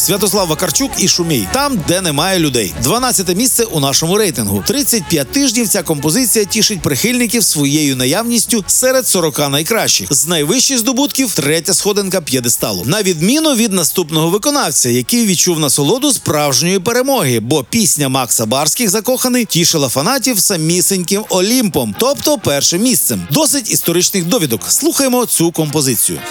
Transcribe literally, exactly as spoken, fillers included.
Святослав Вакарчук і Шумій. Там, де немає людей. дванадцяте місце у нашому рейтингу. тридцять п'ять тижнів ця композиція тішить прихильників своєю наявністю серед сорока найкращих. З найвищих здобутків третя сходинка п'єдесталу. На відміну від наступного виконавця, який відчув насолоду справжньої перемоги, бо пісня Макса Барських «Закоханий» тішила фанатів самісіньким Олімпом, тобто першим місцем. Досить історичних довідок. Слухаємо цю композицію.